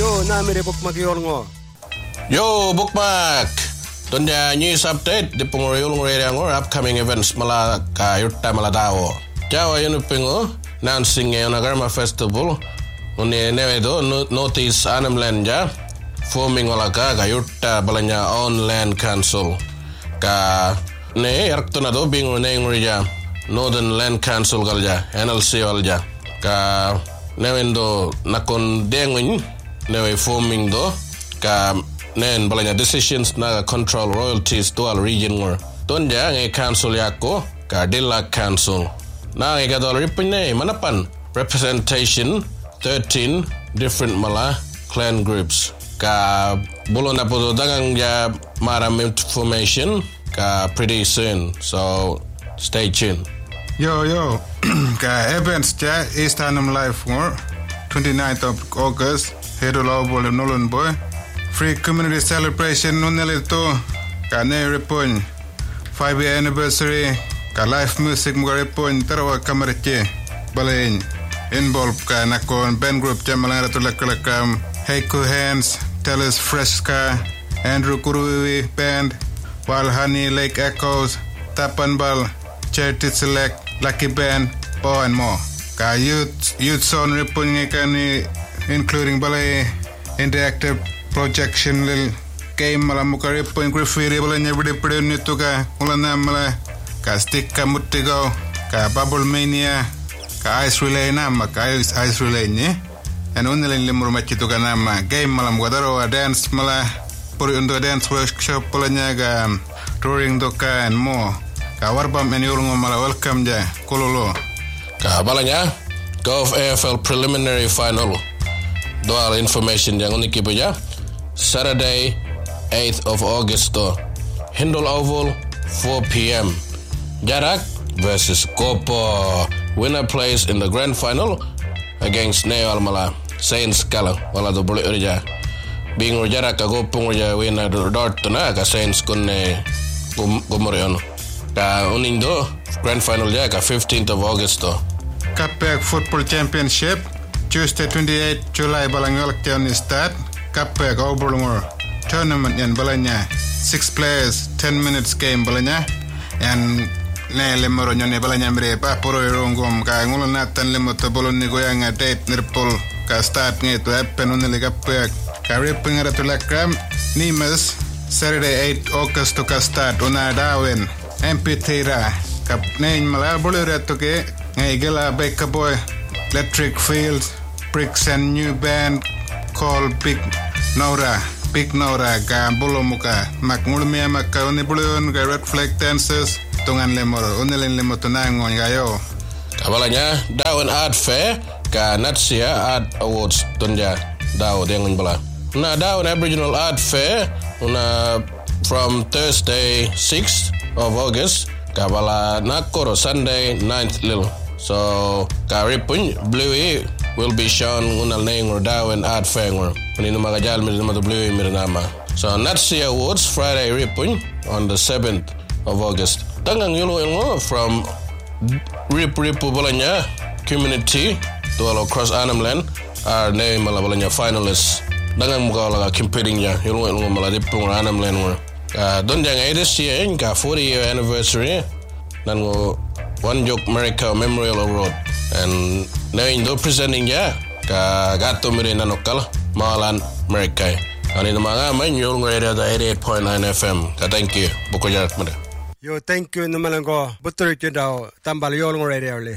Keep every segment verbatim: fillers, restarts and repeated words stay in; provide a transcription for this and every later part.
Yo, namire bookmark yolngo. Yo, bookmark. Tonya news update di pengurang radio upcoming events mala ka yurta mala dawo. Jawa yun pingo announcing yung Nagarma Festival. Uni nevedo notice Anamland ja forming wala ka ka yurta balanya on land council. Ka ne yarto na do bingo ne ngurija Northern Land Council galja N L C galja. Ka nevendo nakon denguin newe forming do ka nen balanya decisions na control royalties dual region ngor tonja nge council yako ka Dilla Council na nge gadol ripne manapan representation thirteen different mala clan groups ka bulon na po dagang ja maram information ka pretty soon, so stay tuned. Yo yo ka events ja East Hanum Live ngor twenty-ninth of August hedolo bol nolon boy free community celebration nunele to ka ne repon five year anniversary ka live music mo repon tarwa kamarche balen involve ka nakon band group jamala to lakalakam Heiko Hands Tellus Fresca Andrew Kuruwi band Walhani Lake Echoes Tapanbal Charity Select Lucky Band po and more ka youth youth zone repon ngekani including balay interactive projection lil game mala mukare point graffiti balanya every day nito ka ulana mala ka stick ka mutigo ka bubble mania ka ice relay na ma ka ice, ice relay ni and only limur machito ka na ma game mala mwadaro dance mala puri undo dance workshop balanya ga touring doka and more ka warbam and yulungo mala welcome ja kololo ka balanya Golf A F L preliminary final dual information yang unik ibu ya Saturday eighth of August to Hindol Oval four p.m. Jarak versus Kopo. Winner plays in the grand final against Neo Almala Saints Kala wala do boleh urja bing Jarak ka Gopong urja winner dort na ka Saints kunne gumorion ka unindo grand final ya ka fifteenth of August to Kapek Football Championship Tuesday twenty-eighth July balangolak tiyan start Kapek Oberlungor tournament yan balanya six players ten minutes game balanya and ne lemoro nyone balanya mire pa poro rongom ka ngulo natan lemoto bolon ni goyanga date nirpol ka start ngeto happen only Kapek ka ripping at tulakram nimas Saturday eighth August to ka start ona dawen M P Thera kap ne mala bolere to ke ngai gela Becca Boy Electric Fields Bricks and new band called Big Nora Big Nora ka bolomuka makmulmia maka oni bulon ka red flag dancers tungan lemoro onelen lemoto nangon gayo kabalanya dawn art fair ka Natsia Art Awards tunja daw dengon bala na dawn Aboriginal Art Fair una from Thursday sixth of August kabala nakoro Sunday ninth lil so karipun Bluey will be shown unal neng or dawen art fair ngor unino magajal mi nama Bluey mirnama so Natsia Awards Friday ripun on the seventh of August tangang yulo ngo from rip ripu balanya community to all across Anamland are name malabalanya finalists dangang muka laga competing ya yulo ngo maladipung Anamland ngor uh, don jang this year ka forty year anniversary nan ngo One Joke America Memorial Award and now indo presenting ya ka gato mire nanokal malan America ani mga man yung radio da eighty-eight point nine F M ka thank you buko jarak mada Yo thank you naman ko butur ito daw tambal yung radio le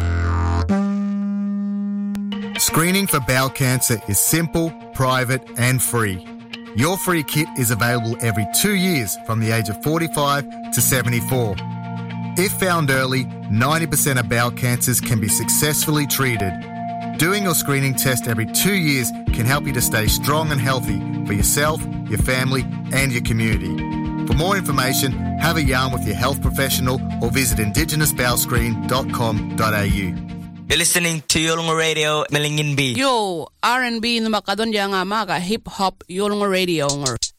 Screening for bowel cancer is simple, private and free. Your free kit is available every two years from the age of forty-five to seventy-four. If found early, ninety percent of bowel cancers can be successfully treated. Doing your screening test every two years can help you to stay strong and healthy for yourself, your family and your community. For more information, have a yarn with your health professional or visit indigenous bowel screen dot com dot a u. You're listening to Yolong Radio, Melingin B. Yo, R and B na makadon yang ama ka hip-hop Yolong Radio.